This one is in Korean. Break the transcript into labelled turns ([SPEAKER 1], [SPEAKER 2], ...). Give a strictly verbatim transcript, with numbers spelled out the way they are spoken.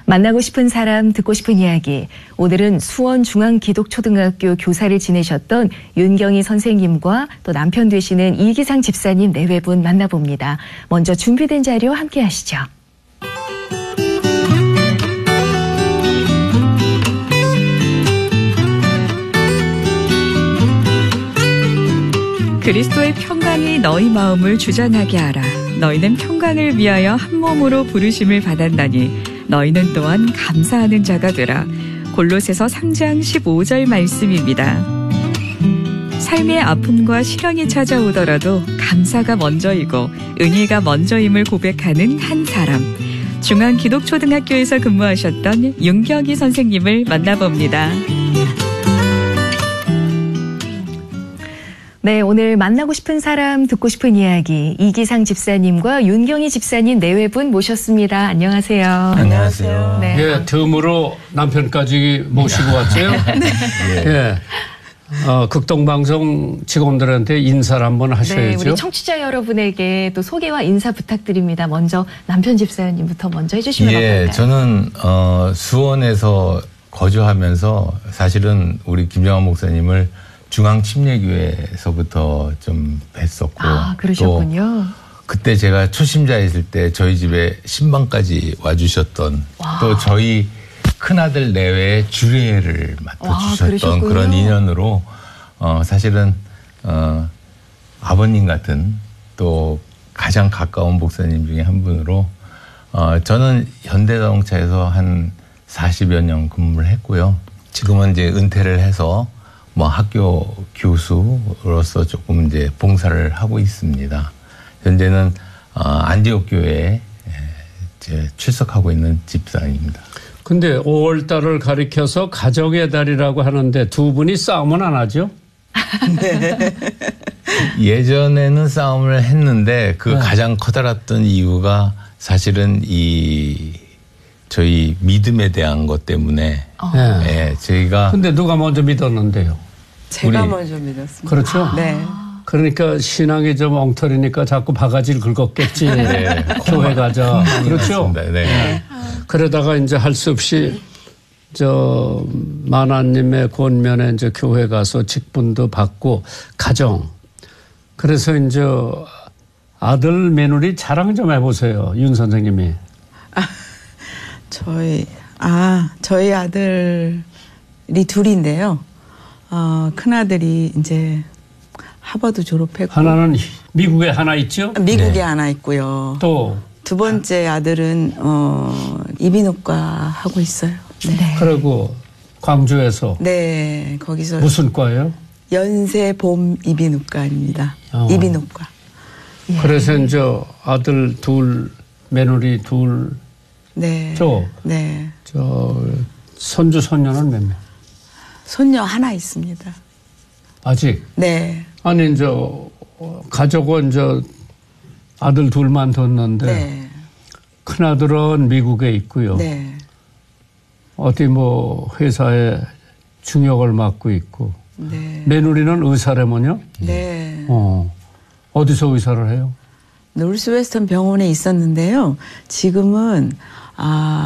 [SPEAKER 1] 만나고 싶은 사람, 듣고 싶은 이야기. 오늘은 수원중앙기독초등학교 교사를 지내셨던 윤경희 선생님과 또 남편 되시는 이기상 집사님 네 분 만나봅니다. 먼저 준비된 자료 함께 하시죠.
[SPEAKER 2] 그리스도의 평강이 너희 마음을 주장하게 하라. 너희는 평강을 위하여 한 몸으로 부르심을 받았나니 너희는 또한 감사하는 자가 되라. 골로새서 삼 장 십오 절 말씀입니다. 삶의 아픔과 시련이 찾아오더라도 감사가 먼저이고 은혜가 먼저임을 고백하는 한 사람. 중앙기독초등학교에서 근무하셨던 윤경희 선생님을 만나봅니다.
[SPEAKER 1] 네, 오늘 만나고 싶은 사람, 듣고 싶은 이야기. 이기상 집사님과 윤경희 집사님 네 분 모셨습니다. 안녕하세요.
[SPEAKER 3] 안녕하세요.
[SPEAKER 1] 네.
[SPEAKER 3] 예, 덤으로 남편까지 모시고 왔어요. 네. 예. 어, 극동방송 직원들한테 인사를 한번 하셔야죠.
[SPEAKER 1] 네, 우리 청취자 여러분에게 또 소개와 인사 부탁드립니다. 먼저 남편 집사님부터 먼저 해주시면 어떨까요?
[SPEAKER 4] 예, 저는 어, 수원에서 거주하면서 사실은 우리 김정환 목사님을 중앙침례교회에서부터 좀 뵀었고,
[SPEAKER 1] 아, 그러셨군요.
[SPEAKER 4] 또 그때 제가 초심자였을 때 저희 집에 신방까지 와주셨던, 와. 또 저희 큰아들 내외에 주례를 맡아주셨던 그런 인연으로 어, 사실은 어, 아버님 같은 또 가장 가까운 목사님 중에 한 분으로 어, 저는 현대자동차에서 한 사십여 년 근무를 했고요. 지금은 이제 은퇴를 해서 뭐 학교 교수로서 조금 이제 봉사를 하고 있습니다. 현재는 어, 안디옥 교회에 이제 출석하고 있는 집사입니다.
[SPEAKER 3] 근데 오월 달을 가리켜서 가정의 달이라고 하는데 두 분이 싸움은 안 하죠?
[SPEAKER 4] 네. 예전에는 싸움을 했는데 그 네. 가장 커다랐던 이유가 사실은 이 저희 믿음에 대한 것 때문에
[SPEAKER 1] 어.
[SPEAKER 3] 네.
[SPEAKER 4] 네, 저희가
[SPEAKER 3] 근데 누가 먼저 믿었는데요?
[SPEAKER 5] 제가
[SPEAKER 3] 우리.
[SPEAKER 5] 먼저 믿었습니다.
[SPEAKER 3] 그렇죠?
[SPEAKER 5] 네.
[SPEAKER 3] 그러니까 신앙이 좀 엉터리니까 자꾸 바가지를 긁었겠지. 네. 교회 가자. 그렇죠?
[SPEAKER 4] 네. 네.
[SPEAKER 3] 그러다가 이제 할 수 없이 저 만화님의 권면에 이제 교회 가서 직분도 받고 가정. 그래서 이제 아들 며느리 자랑 좀 해보세요. 윤 선생님이.
[SPEAKER 5] 아, 저희 아 저희 아들이 둘인데요. 어, 큰 아들이 이제 하버드 졸업했고
[SPEAKER 3] 하나는 미국에 하나 있죠?
[SPEAKER 5] 미국에
[SPEAKER 4] 네.
[SPEAKER 5] 하나 있고요.
[SPEAKER 3] 또
[SPEAKER 5] 두 번째 아들은 어, 이비인후과 하고 있어요. 네.
[SPEAKER 1] 네.
[SPEAKER 3] 그리고 광주에서
[SPEAKER 5] 네, 거기서
[SPEAKER 3] 무슨 과예요?
[SPEAKER 5] 연세 봄 이비인후과입니다.
[SPEAKER 3] 어.
[SPEAKER 5] 이비인후과.
[SPEAKER 1] 예.
[SPEAKER 3] 그래서 이제 아들 둘, 며느리 둘,
[SPEAKER 5] 네.
[SPEAKER 3] 저,
[SPEAKER 5] 네.
[SPEAKER 3] 저 손주 손녀는 몇 명?
[SPEAKER 5] 손녀 하나 있습니다.
[SPEAKER 3] 아직?
[SPEAKER 5] 네.
[SPEAKER 3] 아니 이제 가족은 이제 아들 둘만 뒀는데
[SPEAKER 5] 네.
[SPEAKER 3] 큰 아들은 미국에 있고요.
[SPEAKER 5] 네.
[SPEAKER 3] 어디 뭐 회사에 중역을 맡고 있고.
[SPEAKER 5] 네.
[SPEAKER 3] 며느리는 의사라면요?
[SPEAKER 5] 네.
[SPEAKER 3] 어. 어디서 의사를 해요?
[SPEAKER 5] 노스웨스턴 병원에 있었는데요. 지금은 아